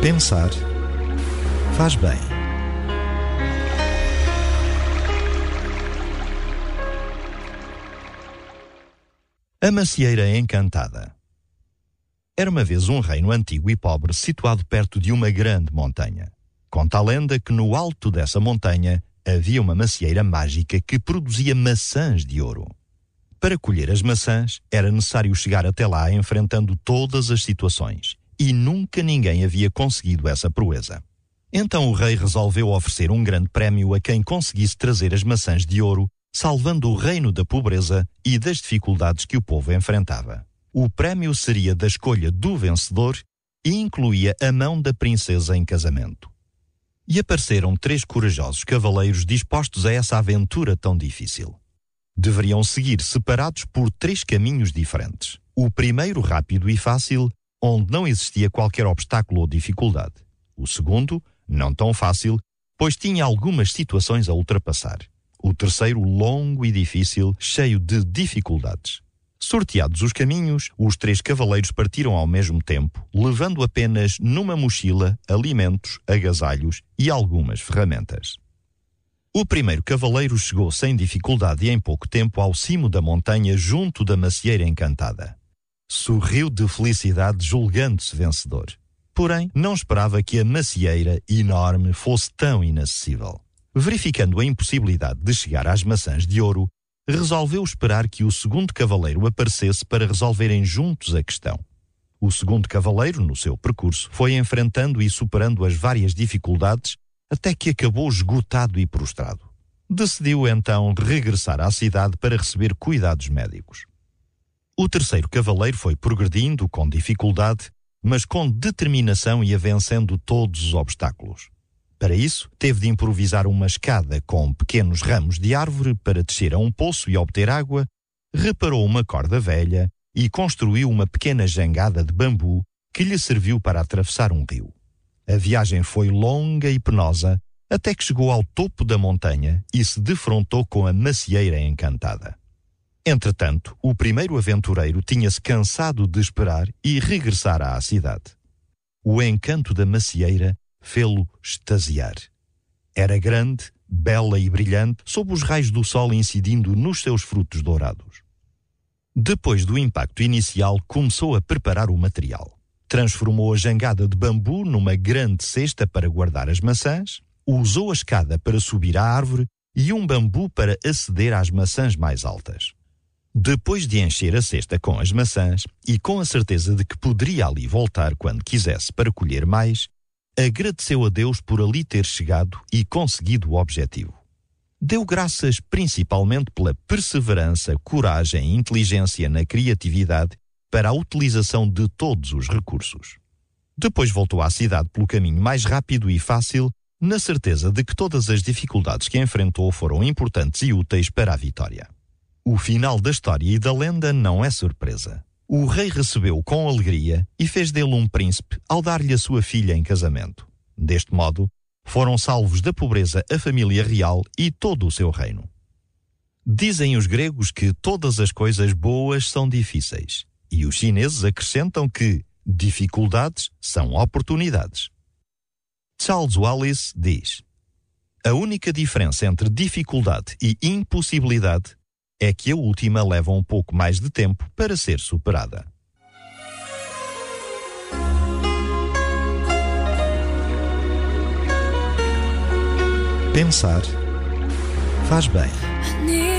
Pensar faz bem. A Macieira Encantada. Era uma vez um reino antigo e pobre situado perto de uma grande montanha. Conta a lenda que no alto dessa montanha havia uma macieira mágica que produzia maçãs de ouro. Para colher as maçãs, era necessário chegar até lá enfrentando todas as situações, e nunca ninguém havia conseguido essa proeza. Então o rei resolveu oferecer um grande prémio a quem conseguisse trazer as maçãs de ouro, salvando o reino da pobreza e das dificuldades que o povo enfrentava. O prémio seria da escolha do vencedor e incluía a mão da princesa em casamento. E apareceram 3 corajosos cavaleiros dispostos a essa aventura tão difícil. Deveriam seguir separados por 3 caminhos diferentes. O primeiro rápido e fácil, onde não existia qualquer obstáculo ou dificuldade. O segundo, não tão fácil, pois tinha algumas situações a ultrapassar. O terceiro, longo e difícil, cheio de dificuldades. Sorteados os caminhos, os 3 cavaleiros partiram ao mesmo tempo, levando apenas numa mochila alimentos, agasalhos e algumas ferramentas. O primeiro cavaleiro chegou sem dificuldade e em pouco tempo ao cimo da montanha junto da Macieira Encantada. Sorriu de felicidade julgando-se vencedor. Porém, não esperava que a macieira enorme fosse tão inacessível. Verificando a impossibilidade de chegar às maçãs de ouro, resolveu esperar que o segundo cavaleiro aparecesse para resolverem juntos a questão. O segundo cavaleiro, no seu percurso, foi enfrentando e superando as várias dificuldades até que acabou esgotado e prostrado. Decidiu então regressar à cidade para receber cuidados médicos. O terceiro cavaleiro foi progredindo com dificuldade, mas com determinação e vencendo todos os obstáculos. Para isso, teve de improvisar uma escada com pequenos ramos de árvore para descer a um poço e obter água, reparou uma corda velha e construiu uma pequena jangada de bambu que lhe serviu para atravessar um rio. A viagem foi longa e penosa, até que chegou ao topo da montanha e se defrontou com a Macieira Encantada. Entretanto, o primeiro aventureiro tinha-se cansado de esperar e regressara à cidade. O encanto da macieira fê-lo extasiar. Era grande, bela e brilhante, sob os raios do sol incidindo nos seus frutos dourados. Depois do impacto inicial, começou a preparar o material. Transformou a jangada de bambu numa grande cesta para guardar as maçãs, usou a escada para subir à árvore e um bambu para aceder às maçãs mais altas. Depois de encher a cesta com as maçãs e com a certeza de que poderia ali voltar quando quisesse para colher mais, agradeceu a Deus por ali ter chegado e conseguido o objetivo. Deu graças principalmente pela perseverança, coragem e inteligência na criatividade para a utilização de todos os recursos. Depois voltou à cidade pelo caminho mais rápido e fácil, na certeza de que todas as dificuldades que enfrentou foram importantes e úteis para a vitória. O final da história e da lenda não é surpresa. O rei recebeu-o com alegria e fez dele um príncipe ao dar-lhe a sua filha em casamento. Deste modo, foram salvos da pobreza a família real e todo o seu reino. Dizem os gregos que todas as coisas boas são difíceis, e os chineses acrescentam que dificuldades são oportunidades. Charles Wallace diz: a única diferença entre dificuldade e impossibilidade é que a última leva um pouco mais de tempo para ser superada. Pensar faz bem.